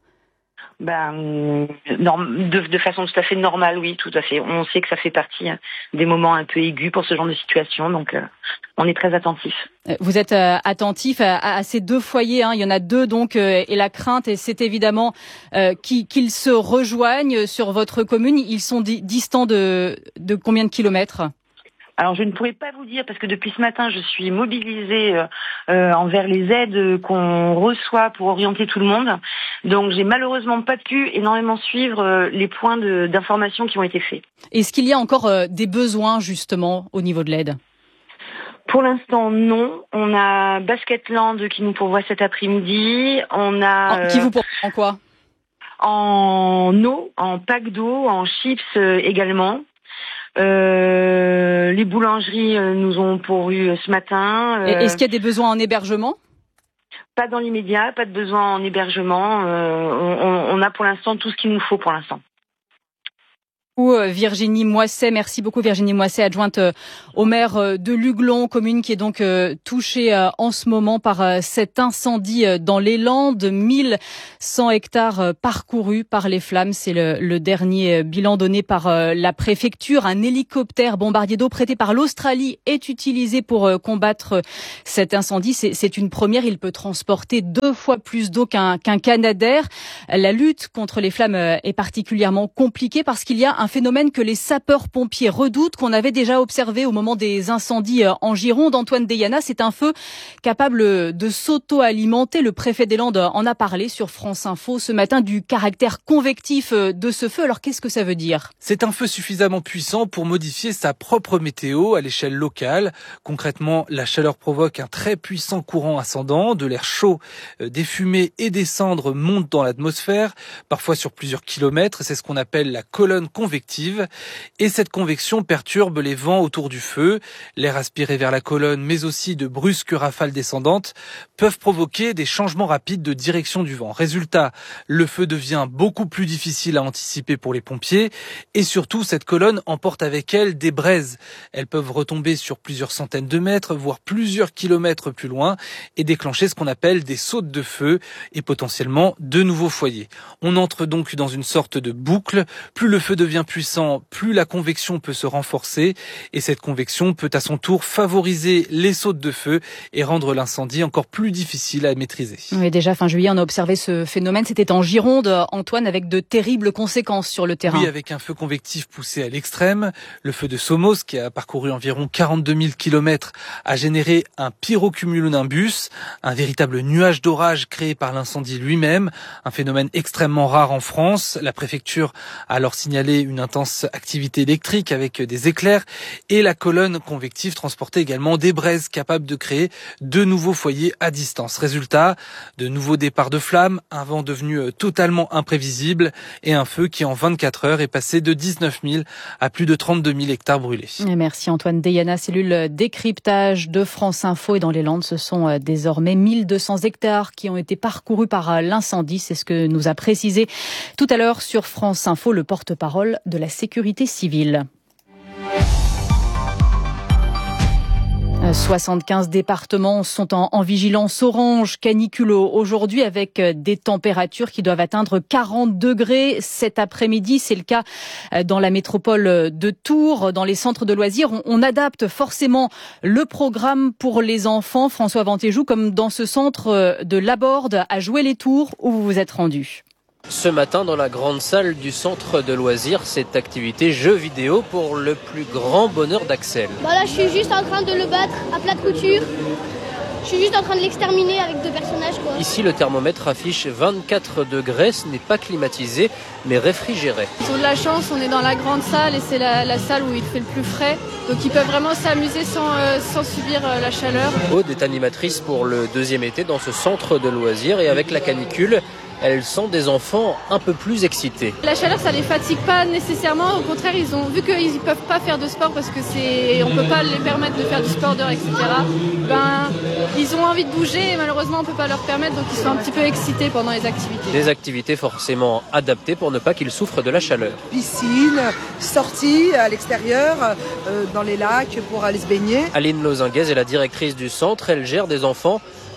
Ben, de, de façon tout à fait normale, oui, tout à fait. On sait que ça fait partie des moments un peu aigus pour ce genre de situation, donc euh, on est très attentif. Vous êtes euh, attentif à, à ces deux foyers, hein. Il y en a deux donc, euh, et la crainte, et c'est évidemment euh, qu'ils, qu'ils se rejoignent sur votre commune. Ils sont di- distants de, de combien de kilomètres ? Alors je ne pourrais pas vous dire parce que depuis ce matin je suis mobilisée euh, euh, envers les aides qu'on reçoit pour orienter tout le monde. Donc j'ai malheureusement pas pu énormément suivre euh, les points de, d'information qui ont été faits. Est-ce qu'il y a encore euh, des besoins justement au niveau de l'aide ? Pour l'instant non. On a Basketland qui nous pourvoit cet après-midi. On a euh, qui vous pourvoit en quoi ? En eau, en pack d'eau, en chips euh, également. Euh, les boulangeries euh, nous ont pourvu euh, ce matin. Euh, Est-ce qu'il y a des besoins en hébergement ? Pas dans l'immédiat, pas de besoin en hébergement. Euh, on, on a pour l'instant tout ce qu'il nous faut pour l'instant. Virginie Moisset, merci beaucoup Virginie Moisset, adjointe au maire de Luglon, commune qui est donc touchée en ce moment par cet incendie dans les Landes. mille cent hectares parcourus par les flammes, c'est le, le dernier bilan donné par la préfecture. Un hélicoptère bombardier d'eau prêté par l'Australie est utilisé pour combattre cet incendie. C'est, c'est une première, il peut transporter deux fois plus d'eau qu'un, qu'un Canadair. La lutte contre les flammes est particulièrement compliquée parce qu'il y a un phénomène que les sapeurs-pompiers redoutent, qu'on avait déjà observé au moment des incendies en Gironde. Antoine Deyana, c'est un feu capable de s'auto-alimenter. Le préfet des Landes en a parlé sur France Info ce matin du caractère convectif de ce feu. Alors qu'est-ce que ça veut dire ? C'est un feu suffisamment puissant pour modifier sa propre météo à l'échelle locale. Concrètement, la chaleur provoque un très puissant courant ascendant. De l'air chaud, des fumées et des cendres montent dans l'atmosphère, parfois sur plusieurs kilomètres. C'est ce qu'on appelle la colonne convective. Et cette convection perturbe les vents autour du feu. L'air aspiré vers la colonne, mais aussi de brusques rafales descendantes, peuvent provoquer des changements rapides de direction du vent. Résultat, le feu devient beaucoup plus difficile à anticiper pour les pompiers. Et surtout, cette colonne emporte avec elle des braises. Elles peuvent retomber sur plusieurs centaines de mètres, voire plusieurs kilomètres plus loin, et déclencher ce qu'on appelle des sautes de feu et potentiellement de nouveaux foyers. On entre donc dans une sorte de boucle. Plus le feu devient puissant, plus la convection peut se renforcer et cette convection peut à son tour favoriser les sautes de feu et rendre l'incendie encore plus difficile à maîtriser. Oui, déjà fin juillet, on a observé ce phénomène. C'était en Gironde, Antoine, avec de terribles conséquences sur le terrain. Oui, avec un feu convectif poussé à l'extrême. Le feu de Somos, qui a parcouru environ quarante-deux mille kilomètres, a généré un pyrocumulonimbus, un véritable nuage d'orage créé par l'incendie lui-même, un phénomène extrêmement rare en France. La préfecture a alors signalé une intense activité électrique avec des éclairs et la colonne convective transportait également des braises capables de créer de nouveaux foyers à distance. Résultat, de nouveaux départs de flammes, un vent devenu totalement imprévisible et un feu qui en vingt-quatre heures est passé de dix-neuf mille à plus de trente-deux mille hectares brûlés. Merci Antoine Deyana, cellule décryptage de France Info. Et dans les Landes, ce sont désormais mille deux cents hectares qui ont été parcourus par l'incendie. C'est ce que nous a précisé tout à l'heure sur France Info le porte-parole de la sécurité civile. soixante-quinze départements sont en, en vigilance orange canicule aujourd'hui avec des températures qui doivent atteindre quarante degrés cet après-midi. C'est le cas dans la métropole de Tours, dans les centres de loisirs. On, on adapte forcément le programme pour les enfants. François Vantéjou, comme dans ce centre de Laborde à Jouer-les-Tours où vous vous êtes rendu. Ce matin, dans la grande salle du centre de loisirs, cette activité jeux vidéo pour le plus grand bonheur d'Axel. Bah là, je suis juste en train de le battre à plat de couture. Je suis juste en train de l'exterminer avec deux personnages, quoi. Ici, le thermomètre affiche vingt-quatre degrés. Ce n'est pas climatisé, mais réfrigéré. Ils ont de la chance, on est dans la grande salle et c'est la, la salle où il fait le plus frais. Donc ils peuvent vraiment s'amuser sans, euh, sans subir euh, la chaleur. Aude est animatrice pour le deuxième été dans ce centre de loisirs et avec la canicule, elles sont des enfants un peu plus excités. La chaleur, ça les fatigue pas nécessairement. Au contraire, ils ont vu qu'ils ne peuvent pas faire de sport parce que c'est, on peut pas les permettre de faire du sport dehors, et cetera. Ben, ils ont envie de bouger et malheureusement, on peut pas leur permettre. Donc, ils sont un petit peu excités pendant les activités. Des activités forcément adaptées pour ne pas qu'ils souffrent de la chaleur. Piscine, sortie à l'extérieur, euh, dans les lacs pour aller se baigner. Aline Lozinguez est la directrice du centre. Elle gère des enfants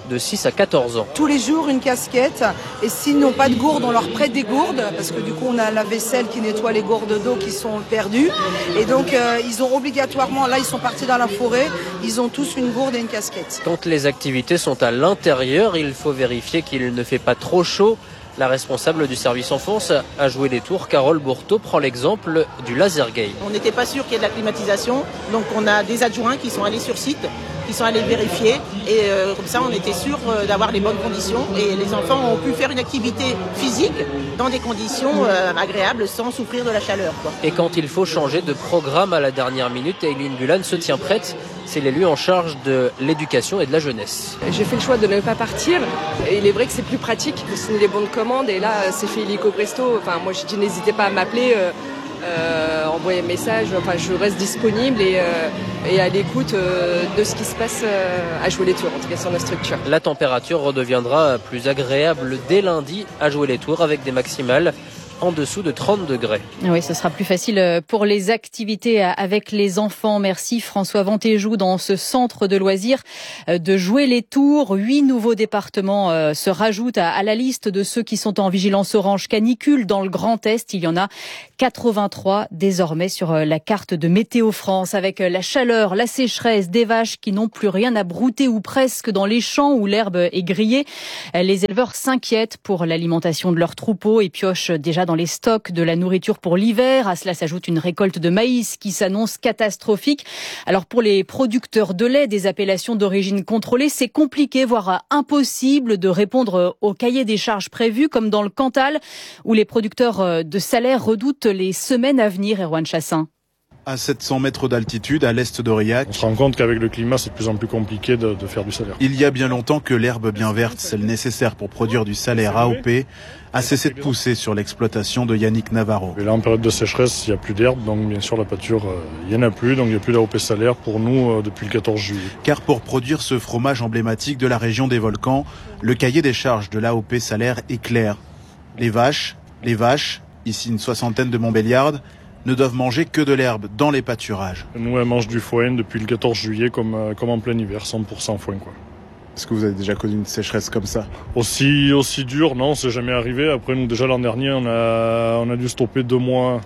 de six à quatorze ans. Tous les jours une casquette, et s'ils n'ont pas de gourde, on leur prête des gourdes, parce que du coup on a la vaisselle qui nettoie les gourdes d'eau qui sont perdues. Et donc euh, ils ont obligatoirement, là ils sont partis dans la forêt, ils ont tous une gourde et une casquette. Quand les activités sont à l'intérieur, il faut vérifier qu'il ne fait pas trop chaud. La responsable du service enfance a joué les tours. Carole Bourteau prend l'exemple du laser game. On n'était pas sûr qu'il y ait de la climatisation, donc on a des adjoints qui sont allés sur site, qui sont allés vérifier, et euh, comme ça on était sûr euh, d'avoir les bonnes conditions, et les enfants ont pu faire une activité physique dans des conditions euh, agréables sans souffrir de la chaleur, quoi. Et quand il faut changer de programme à la dernière minute, Eileen Bulan se tient prête. C'est l'élu en charge de l'éducation et de la jeunesse. J'ai fait le choix de ne pas partir, et il est vrai que c'est plus pratique de signer les bons de commande, et là c'est fait illico presto. Enfin, moi je dis n'hésitez pas à m'appeler, euh, euh, envoyer un message, enfin je reste disponible et, euh, et à l'écoute euh, de ce qui se passe euh, à Jouer les Tours, en tout cas sur notre structure. La température redeviendra plus agréable dès lundi à Jouer les Tours avec des maximales en dessous de trente degrés. Oui, ce sera plus facile pour les activités avec les enfants. Merci François Ventéjou. Dans ce centre de loisirs de Jouer les Tours, huit nouveaux départements se rajoutent à la liste de ceux qui sont en vigilance orange canicule dans le Grand Est. Il y en a quatre-vingt-trois désormais sur la carte de Météo France, avec la chaleur, la sécheresse, des vaches qui n'ont plus rien à brouter ou presque dans les champs où l'herbe est grillée. Les éleveurs s'inquiètent pour l'alimentation de leurs troupeaux et piochent déjà dans les stocks de la nourriture pour l'hiver. À cela s'ajoute une récolte de maïs qui s'annonce catastrophique. Alors pour les producteurs de lait des appellations d'origine contrôlée, c'est compliqué, voire impossible de répondre au cahier des charges prévues, comme dans le Cantal, où les producteurs de salaire redoutent les semaines à venir. Erwan Chassin. À sept cents mètres d'altitude, à l'est d'Aurillac. On se rend compte qu'avec le climat, c'est de plus en plus compliqué de, de faire du salaire. Il y a bien longtemps que l'herbe bien verte, celle nécessaire pour produire du salaire A O P, a cessé de pousser sur l'exploitation de Yannick Navarro. Et là, en période de sécheresse, il n'y a plus d'herbe, donc bien sûr la pâture, euh, il n'y en a plus, donc il n'y a plus d'A O P salaire pour nous euh, depuis le quatorze juillet. Car pour produire ce fromage emblématique de la région des volcans, le cahier des charges de l'A O P salaire est clair. Les vaches, les vaches, ici une soixantaine de Montbéliardes, ne doivent manger que de l'herbe dans les pâturages. Nous, elles mangent du foin depuis le quatorze juillet, comme, euh, comme en plein hiver, cent pour cent foin, quoi. Est-ce que vous avez déjà connu une sécheresse comme ça? Aussi, aussi dur, non, c'est jamais arrivé. Après, nous, déjà l'an dernier, on a, on a dû stopper deux mois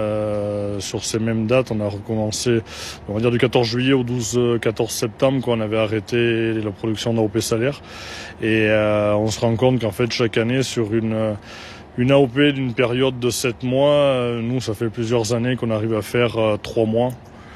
euh, sur ces mêmes dates. On a recommencé, on va dire du quatorze juillet au douze quatorze septembre, quand on avait arrêté la production d'A O P salaire. Et euh, on se rend compte qu'en fait, chaque année, sur une... Une A O P d'une période de sept mois, nous, ça fait plusieurs années qu'on arrive à faire trois mois,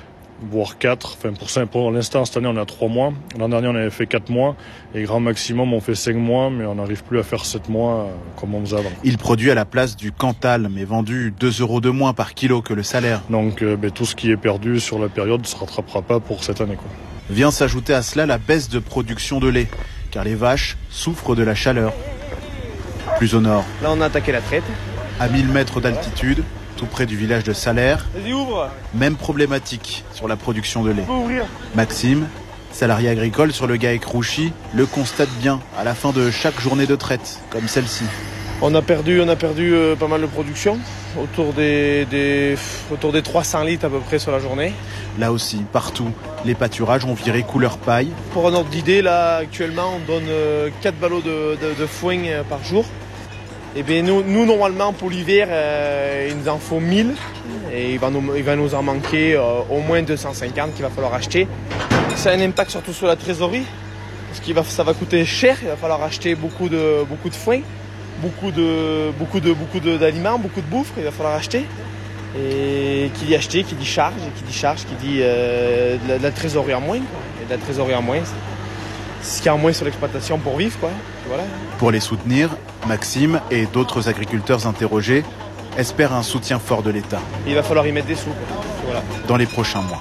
voire quatre. Enfin, pour, ça, pour l'instant, cette année, on a trois mois. L'an dernier, on avait fait quatre mois. Et grand maximum, on fait cinq mois, mais on n'arrive plus à faire sept mois comme on faisait avant. Il produit à la place du Cantal, mais vendu deux euros de moins par kilo que le salaire. Donc, euh, ben, tout ce qui est perdu sur la période ne se rattrapera pas pour cette année, quoi. Vient s'ajouter à cela la baisse de production de lait, car les vaches souffrent de la chaleur. Plus au nord. Là, on a attaqué la traite. À mille mètres d'altitude, tout près du village de Salaire. Vas-y, ouvre. Même problématique sur la production de lait. Maxime, salarié agricole sur le GAEC Rouchy, le constate bien à la fin de chaque journée de traite, comme celle-ci. On a perdu, on a perdu euh, pas mal de production, autour des, des, autour des trois cents litres à peu près sur la journée. Là aussi, partout, les pâturages ont viré couleur paille. Pour un ordre d'idée, là, actuellement, on donne euh, quatre ballots de, de, de foin euh, par jour. Et bien, nous, nous, normalement, pour l'hiver, euh, il nous en faut mille. Et il va nous, il va nous en manquer euh, au moins deux cent cinquante qu'il va falloir acheter. Ça a un impact surtout sur la trésorerie, parce que ça va coûter cher. Il va falloir acheter beaucoup de, beaucoup de foin, beaucoup de, beaucoup de, beaucoup de, d'aliments, beaucoup de bouffe qu'il va falloir acheter. Et qui dit acheter, qui dit charge, et qui dit charge, qui dit euh, de, la, de la trésorerie en moins. Quoi. Et de la trésorerie en moins, c'est ce qu'il y a en moins sur l'exploitation pour vivre, quoi. Voilà. Pour les soutenir, Maxime et d'autres agriculteurs interrogés espèrent un soutien fort de l'État. Il va falloir y mettre des sous, quoi. Voilà. Dans les prochains mois.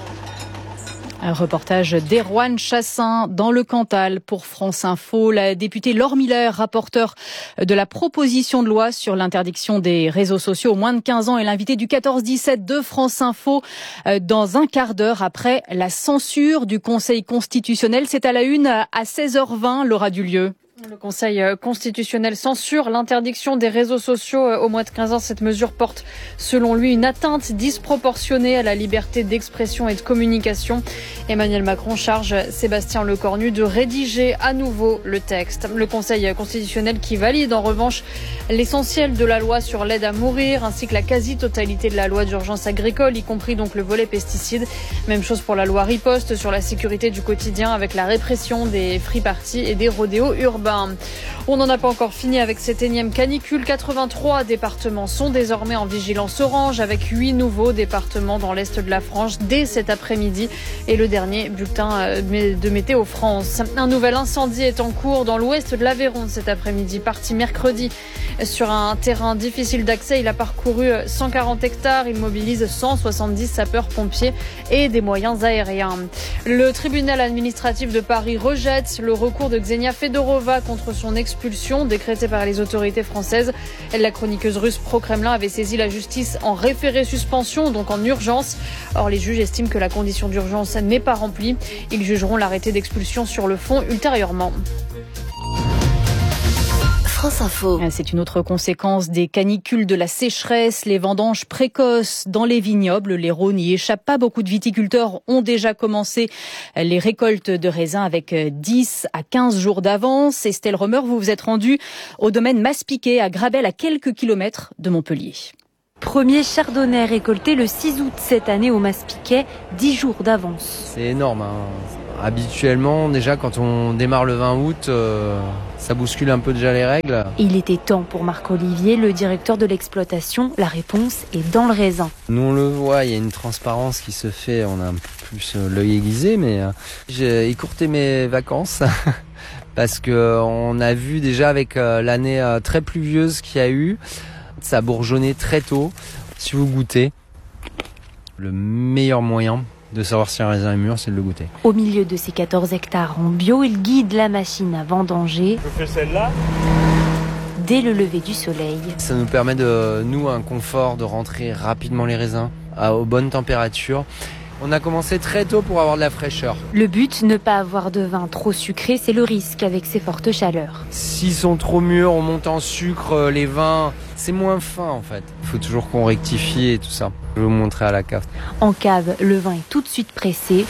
Un reportage d'Erwan Chassin dans le Cantal pour France Info. La députée Laure Miller, rapporteure de la proposition de loi sur l'interdiction des réseaux sociaux aux moins de quinze ans, est l'invitée du quatorze dix-sept de France Info dans un quart d'heure après la censure du Conseil constitutionnel. C'est à la une à seize heures vingt, Laura Dulieu. Le Conseil constitutionnel censure l'interdiction des réseaux sociaux au moins de quinze ans. Cette mesure porte, selon lui, une atteinte disproportionnée à la liberté d'expression et de communication. Emmanuel Macron charge Sébastien Lecornu de rédiger à nouveau le texte. Le Conseil constitutionnel qui valide en revanche l'essentiel de la loi sur l'aide à mourir, ainsi que la quasi-totalité de la loi d'urgence agricole, y compris donc le volet pesticides. Même chose pour la loi riposte sur la sécurité du quotidien avec la répression des free-parties et des rodéos urbains. On n'en a pas encore fini avec cette énième canicule. quatre-vingt-trois départements sont désormais en vigilance orange, avec huit nouveaux départements dans l'est de la France dès cet après-midi. Et le dernier bulletin de Météo France. Un nouvel incendie est en cours dans l'ouest de l'Aveyron cet après-midi. Parti mercredi sur un terrain difficile d'accès. Il a parcouru cent quarante hectares. Il mobilise cent soixante-dix sapeurs-pompiers et des moyens aériens. Le tribunal administratif de Paris rejette le recours de Ksenia Fedorova contre son expulsion décrétée par les autorités françaises. La chroniqueuse russe pro-Kremlin avait saisi la justice en référé suspension, donc en urgence. Or, les juges estiment que la condition d'urgence n'est pas remplie. Ils jugeront l'arrêté d'expulsion sur le fond ultérieurement. France Info. C'est une autre conséquence des canicules, de la sécheresse, les vendanges précoces dans les vignobles. L'Hérault n'y échappe pas. Beaucoup de viticulteurs ont déjà commencé les récoltes de raisins avec dix à quinze jours d'avance. Estelle Romer, vous vous êtes rendue au domaine Maspiquet à Grabel, à quelques kilomètres de Montpellier. Premier chardonnay récolté le six août cette année au Maspiquet, dix jours d'avance. C'est énorme, hein. Habituellement, déjà quand on démarre le vingt août, euh, ça bouscule un peu déjà les règles. Il était temps pour Marc Olivier, le directeur de l'exploitation. La réponse est dans le raisin. Nous on le voit, il y a une transparence qui se fait, on a un peu plus l'œil aiguisé, mais euh, j'ai écourté mes vacances. Parce qu'on a vu déjà avec euh, l'année euh, très pluvieuse qu'il y a eu, ça a bourgeonné très tôt. Si vous goûtez, le meilleur moyen de savoir si un raisin est mûr, c'est de le goûter. Au milieu de ces quatorze hectares en bio, il guide la machine à vendanger. Je fais celle-là. Dès le lever du soleil. Ça nous permet de, nous, un confort de rentrer rapidement les raisins à aux bonnes températures. On a commencé très tôt pour avoir de la fraîcheur. Le but, ne pas avoir de vin trop sucré, c'est le risque avec ces fortes chaleurs. S'ils sont trop mûrs, on monte en sucre, les vins, c'est moins fin en fait. Il faut toujours qu'on rectifie et tout ça. Je vais vous montrer à la cave. En cave, le vin est tout de suite pressé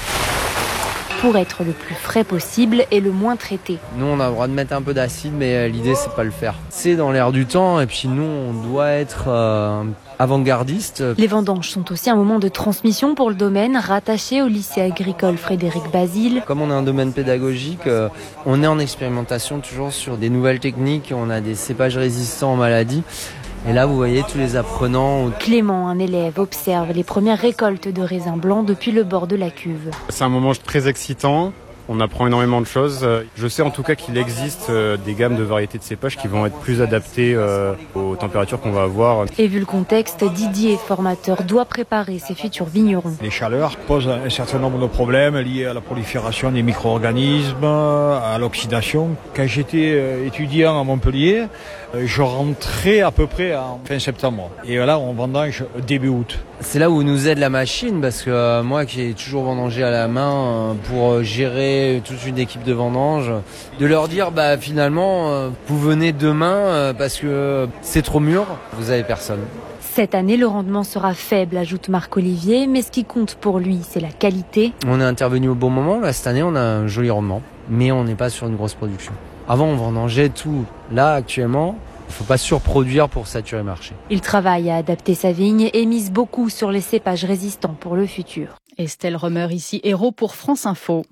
pour être le plus frais possible et le moins traité. Nous, on a le droit de mettre un peu d'acide, mais l'idée, c'est pas le faire. C'est dans l'air du temps, et puis nous, on doit être euh, avant-gardiste. Les vendanges sont aussi un moment de transmission pour le domaine, rattaché au lycée agricole Frédéric Basile. Comme on a un domaine pédagogique, euh, on est en expérimentation toujours sur des nouvelles techniques, on a des cépages résistants aux maladies. Et là, vous voyez tous les apprenants. Clément, un élève, observe les premières récoltes de raisins blancs depuis le bord de la cuve. C'est un moment très excitant. On apprend énormément de choses. Je sais en tout cas qu'il existe des gammes de variétés de cépages qui vont être plus adaptées aux températures qu'on va avoir. Et vu le contexte, Didier, formateur, doit préparer ses futurs vignerons. Les chaleurs posent un certain nombre de problèmes liés à la prolifération des micro-organismes, à l'oxydation. Quand j'étais étudiant à Montpellier, je rentrais à peu près en fin septembre. Et là, on vendange début août. C'est là où nous aide la machine, parce que euh, moi qui ai toujours vendangé à la main euh, pour gérer toute une équipe de vendange, de leur dire bah finalement euh, vous venez demain euh, parce que euh, c'est trop mûr, vous avez personne. Cette année, le rendement sera faible, ajoute Marc Olivier, mais ce qui compte pour lui, c'est la qualité. On est intervenu au bon moment, là cette année on a un joli rendement, mais on n'est pas sur une grosse production. Avant on vendangeait tout, là actuellement il ne faut pas surproduire pour saturer le marché. Il travaille à adapter sa vigne et mise beaucoup sur les cépages résistants pour le futur. Estelle Romer ici, héros pour France Info.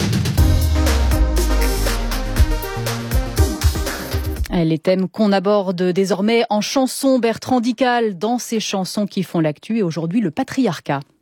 Les thèmes qu'on aborde désormais en chanson, Bertrand Dical dans ses chansons qui font l'actu et aujourd'hui le patriarcat.